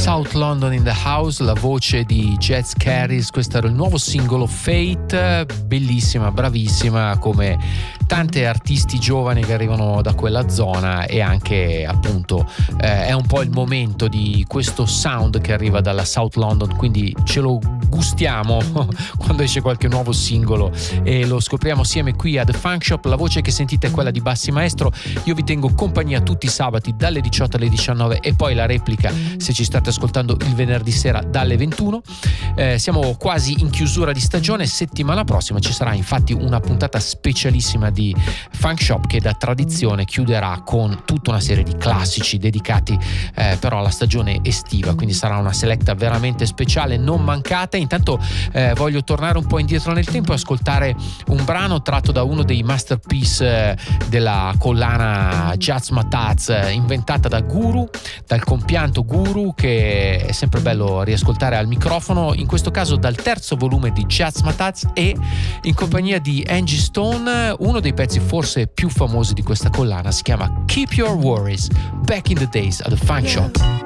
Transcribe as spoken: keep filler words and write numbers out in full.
South London in the House, la voce di Jazz Caris. Questo era il nuovo singolo Fate, bellissima, bravissima, come tante artisti giovani che arrivano da quella zona, e anche appunto eh, è un po' il momento di questo sound che arriva dalla South London, quindi ce lo gustiamo quando esce qualche nuovo singolo e lo scopriamo assieme qui a The Funk Shop. La voce che sentite è quella di Bassi Maestro. Io vi tengo compagnia tutti i sabati dalle diciotto alle diciannove e poi la replica se ci state ascoltando il venerdì sera dalle ventuno. Eh, siamo quasi in chiusura di stagione. Settimana prossima ci sarà infatti una puntata specialissima di Funk Shop che da tradizione chiuderà con tutta una serie di classici dedicati eh, però alla stagione estiva, quindi sarà una selecta veramente speciale, non mancate. Intanto eh, voglio tornare un po' indietro nel tempo e ascoltare un brano tratto da uno dei masterpiece eh, della collana Jazz Mataz, eh, inventata da Guru, dal compianto Guru, che è sempre bello riascoltare al microfono, in questo caso dal terzo volume di Jazz Mataz e in compagnia di Angie Stone. Uno dei pezzi forse più famosi di questa collana si chiama Keep Your Worries, Back in the Days at the Funk Shop.